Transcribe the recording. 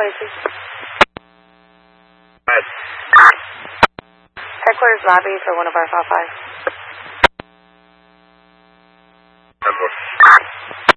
Lacey. Right. Headquarters lobby for one of our 5-5.